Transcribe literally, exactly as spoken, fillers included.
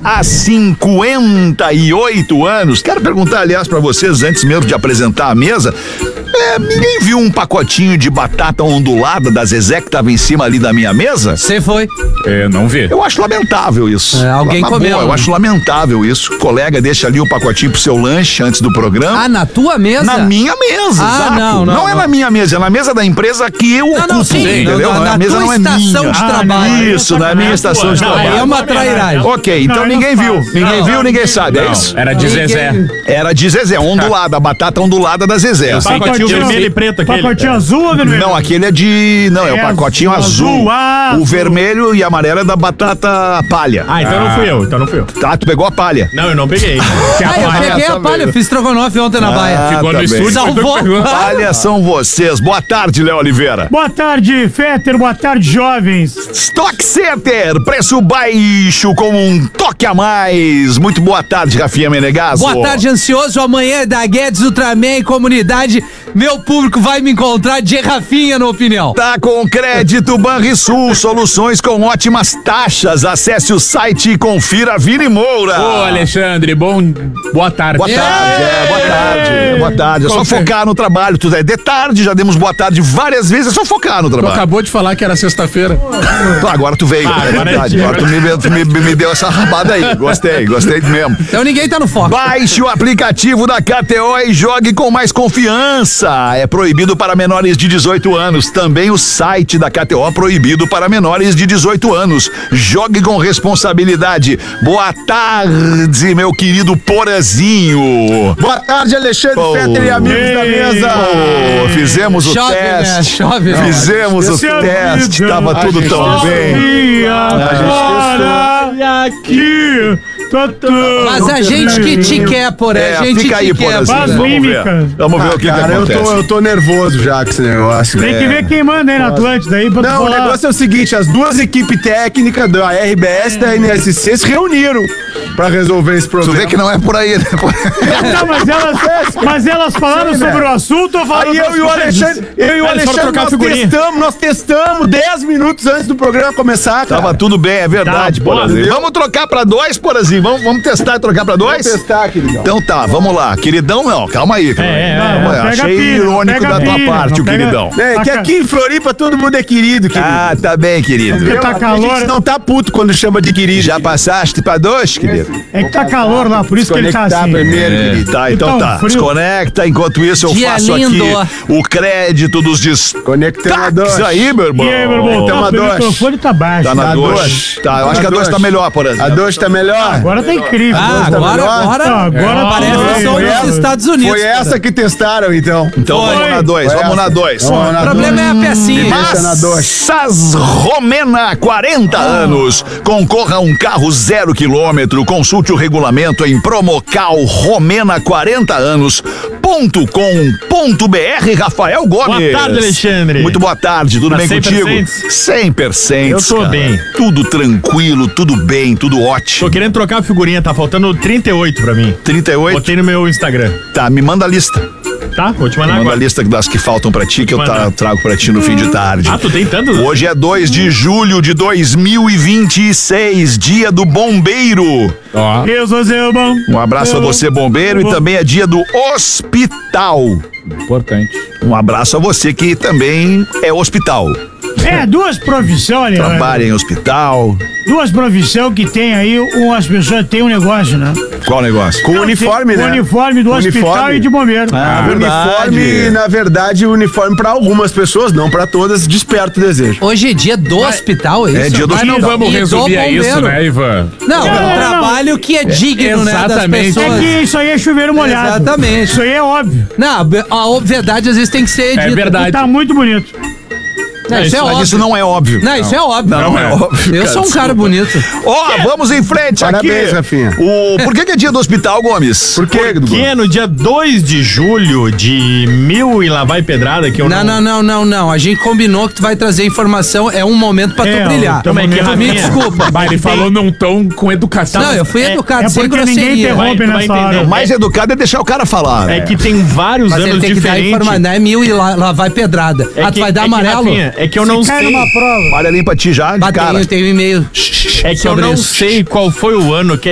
há cinquenta e oito anos. Quero perguntar, aliás, pra vocês, antes mesmo de apresentar a mesa, é, ninguém viu um pacotinho de batata ondulada da Zezé que tava em cima ali da minha mesa? Você foi. É, não vi. Eu acho lamentável isso. É, alguém Na comeu. boa, eu acho lamentável isso. O colega deixa ali o pacotinho pro seu lanche antes do programa. Ah, na tua mesa? Na minha mesa, Ah, exato. não, não, Não é não. na minha mesa, é na mesa da empresa que eu Não, ocupo, não, sim, entendeu? na- na a mesa tua não é estação minha. de Ah, trabalho. Isso, na minha estação de Não, trabalho. Aí é uma trairagem. Ok, então Não, ninguém não viu. faz. Ninguém Não, viu, não, ninguém sabe, é isso? Era de Zezé. Era de Zezé, ondulada, a batata ondulada da Zezé. sei que Pacotinho tinha vermelho vermelho e e preto aquele. Pacotinho azul ou vermelho? Não, aquele é de... Não, é o É pacotinho azul, azul. ah, O azul. vermelho e amarelo é da batata palha. Ah, então não fui eu, então não fui eu. Tá, tu pegou a palha. Não, eu não peguei. Que a Ah, eu palha peguei essa a palha, veio. fiz estrogonofe ontem na Ah, baia. ficou tá no estúdio. bem. Salvou. Palha são vocês. Boa tarde, Léo Oliveira. Boa tarde, Fetter. Boa tarde, jovens. Stock Center, preço baixo com um toque a mais. Muito boa tarde, Rafinha Menegasso. Boa tarde, ansioso. Amanhã é da Guedes, Ultraman e comunidade. Meu público vai me encontrar de Rafinha, na opinião. Tá com crédito Banrisul, soluções com ótimas taxas. Acesse o site e confira Vini Moura. Ô, Alexandre, bom... Boa tarde. Boa tarde, é, boa tarde, boa tarde. É só Confere. focar no trabalho. Tu é de tarde, já demos boa tarde várias vezes, é só focar no Tu trabalho. acabou de falar que era sexta-feira. Tá, agora tu veio, Ah, é agora verdade. é Agora tu me, tu me, me deu essa rabada aí. Gostei, gostei mesmo. Então ninguém tá no foco. Baixe o aplicativo da K T O e jogue com mais confiança. É proibido para menores de dezoito anos. Também o site da K T O proibido para menores de dezoito anos. Jogue com responsabilidade. Boa tarde, meu querido Porazinho. Boa tarde, Alexandre Oh. Fetter e amigos da mesa. Oh, fizemos o Chove, né? teste. Chove, né? Fizemos o Esse é teste. amigo. Tava A tudo gente tão testou. bem. E gente agora aqui, tatu. Mas a gente que te quer, por É, a gente fica aí, te quer. Porazinho. Faz Vamos ver. mímica. Vamos ver Ah, o que, cara, que eu acontece. tô, eu tô nervoso já com esse negócio. Tem que ver quem manda aí na Atlântida aí pra tu Não, o falar. negócio é o seguinte, as duas equipes técnicas da R B S e da N S C se reuniram pra resolver esse Tu problema. vê que não é por aí, né? Não, mas elas, mas elas falaram Sim, sobre né? o assunto ou falaram Aí eu outras e o coisas? Alexandre, eu e o Eles foram Alexandre, trocar nós figurinha. testamos, nós testamos dez minutos antes do programa começar, cara. Tava tudo bem, é verdade, Tá bom, Porazinho. viu? Vamos trocar pra dois, Porazinho? Vamos, vamos testar e trocar pra dois? Vamos testar, queridão. Então tá, vamos lá. Queridão, não, calma aí. Calma aí. é, Calma não aí. pega Achei pilha, não irônico pega da tua pilha, parte, não o pega- queridão. É, que aqui em Floripa todo mundo é querido, querido. Ah, tá bem, querido. Porque tá A calor, gente não tá puto quando chama de querido. Já passaste pra dois, querido? é que tá calor lá, por isso que ele tá Desconectar assim. primeiro, É, querido. tá, então Então, tá. frio. Desconecta. Enquanto isso, eu Dia faço lindo. aqui o crédito dos destaques Conectando a dois. aí, meu irmão. E aí, meu irmão? Então, Tá, a o dois. microfone tá baixo. Tá na Tá dois. dois. Tá, eu Tá acho que a na dois tá dois. melhor, por exemplo. A dois tá melhor? Agora tá incrível. Ah, tá agora, melhor? agora, Não, agora é, parece tá que são bem. nos Estados Unidos. Foi essa cara. que testaram, então. Então Foi. vamos na dois, Foi vamos essa. na dois. Vamos na O problema é a pecinha. Deixa na dois. Massas Romena, quarenta anos. Concorra a um carro zero quilômetro. Consulte o regulamento em promocal romena quarenta anos ponto com ponto br. Rafael Gomes. Boa tarde, Alexandre. Muito boa tarde, tudo Tá bem cem por cento? contigo? cem por cento. Eu tô cara. bem. Tudo tranquilo, tudo bem, tudo ótimo. Tô querendo trocar a figurinha, tá faltando trinta e oito pra mim. trinta e oito? Botei no meu Instagram. Tá, me manda a lista. Tá? Vou te mandar Manda a agora. lista das que faltam pra ti, que eu Manda. tá- trago pra ti no fim de tarde. Ah, tu tem tantos? Hoje é dois de julho de dois mil e vinte e seis, dia do bombeiro. Ó. Deus, você é bom. Um abraço a você, bombeiro, e também é dia do hospital. Importante. Um abraço a você que também é hospital. É, duas profissões, né? Trabalha em hospital. Duas profissões que tem aí, um, as pessoas têm um negócio, né? Qual negócio? Com uniforme, tem, né? O uniforme do hospital Uniforme. e de bombeiro. Ah, Uniforme, na verdade, uniforme pra algumas pessoas, não pra todas, desperta o desejo. Hoje é dia do hospital, é isso? É dia do Mas não hospital. vamos E do resumir a isso, bombeiro. né, Ivan? Não, Não, é um não, trabalho que é digno, né, das exatamente. pessoas. É que isso aí é chuveiro molhado. Exatamente. Isso aí é óbvio. Não, a obviedade às vezes tem que ser dita. É verdade. E tá muito bonito. Não, isso é Mas óbvio. isso não é óbvio. Não, isso é óbvio. Não, não é óbvio. Eu cara, sou um cara desculpa. bonito. Ó, vamos em frente Parabéns, aqui. Rafinha. O... Por que, que é dia do hospital, Gomes? Por quê, Que é no dia dois de julho de mil e lá vai pedrada que eu Não, não... não, não, não, não. A gente combinou que tu vai trazer informação. É um momento pra É, tu brilhar. o teu Como é que é, momento- Me Rafinha? desculpa. Bah, ele falou num tom com educação. Não, eu fui É- educado, é sem porque ninguém grosseria. interrompe Vai- tu vai nessa hora. entender. O mais educado é deixar o cara falar. É né? que tem vários Mas ele anos tem que dar diferentes. informação. Não é mil e lá, lá vai pedrada. É ah, que- tu vai dar é que, amarelo? Rafinha, é que eu não Se cai sei. numa prova. Olha ali pra ti já, de Bah, cara. tenho, tenho um e-mail. É que eu sobre não isso. sei qual foi o ano que